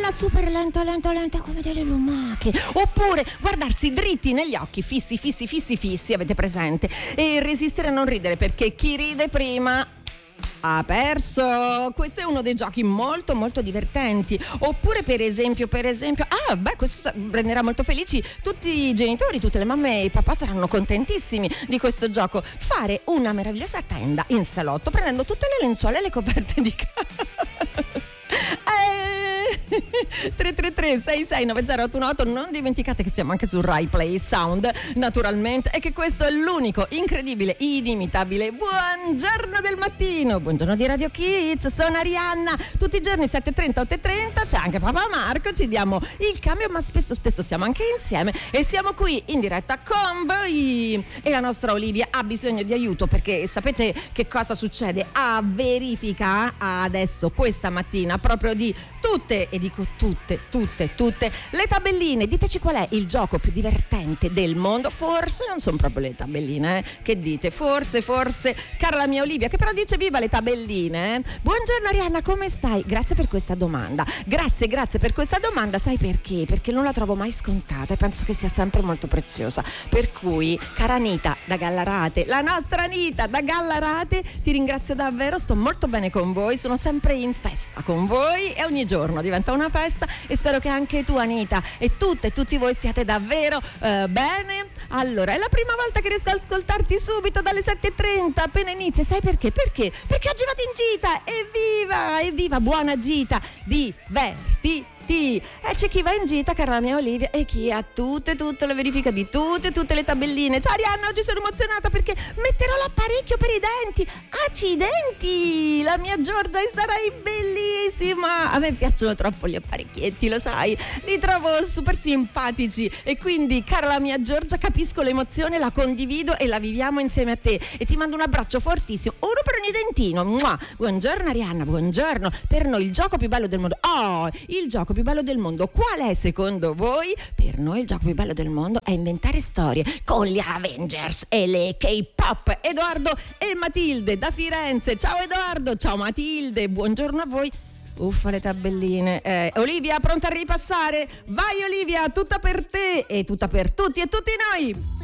quella super lenta come delle lumache, oppure guardarsi dritti negli occhi, fissi, avete presente? E resistere a non ridere, perché chi ride prima ha perso. Questo è uno dei giochi molto molto divertenti. Oppure per esempio questo renderà molto felici tutti i genitori, tutte le mamme e i papà saranno contentissimi di questo gioco. Fare una meravigliosa tenda in salotto prendendo tutte le lenzuola e le coperte di casa. 333 6690 non dimenticate che siamo anche su Rai Play Sound, naturalmente, e che questo è l'unico, incredibile, inimitabile buongiorno del mattino. Buongiorno di Radio Kids, sono Arianna. Tutti i giorni 7:30, 8:30 c'è anche papà Marco, ci diamo il cambio, ma spesso siamo anche insieme e siamo qui in diretta con voi. E la nostra Olivia ha bisogno di aiuto, perché sapete che cosa succede? A verifica adesso questa mattina proprio di tutte, e dico tutte le tabelline. Diteci qual è il gioco più divertente del mondo. Forse non sono proprio le tabelline, Che dite? Forse, cara la mia Olivia, che però dice viva le tabelline. Buongiorno Arianna, come stai? Grazie per questa domanda. Grazie per questa domanda. Sai perché? Perché non la trovo mai scontata e penso che sia sempre molto preziosa. Per cui, cara Anita da Gallarate, la nostra Anita da Gallarate, ti ringrazio davvero, sto molto bene con voi, sono sempre in festa con voi e ogni giorno diventa una festa, e spero che anche tu Anita e tutti voi stiate davvero bene. Allora, è la prima volta che riesco ad ascoltarti subito dalle 7:30 appena inizia. Sai perché? Perché oggi vado in gita. Evviva, buona gita, divertiti. E c'è chi va in gita, cara la mia Olivia, e chi ha tutte le verifiche di tutte le tabelline. Ciao Arianna, oggi sono emozionata perché metterò l'apparecchio per i denti. Accidenti, la mia Giorgia, e sarai bellissima. A me piacciono troppo gli apparecchietti, lo sai, li trovo super simpatici, e quindi, cara la mia Giorgia, capisco l'emozione, la condivido e la viviamo insieme a te, e ti mando un abbraccio fortissimo, uno per ogni dentino. Mua. Buongiorno Arianna, buongiorno. Per noi il gioco più bello del mondo, il gioco più bello del mondo qual è secondo voi? Per noi il gioco più bello del mondo è inventare storie con gli Avengers e le K-pop. Edoardo e Matilde da Firenze. Ciao Edoardo, ciao Matilde, buongiorno a voi. Uffa le tabelline. Olivia, pronta a ripassare? Vai Olivia, tutta per te e tutta per tutti e tutti noi.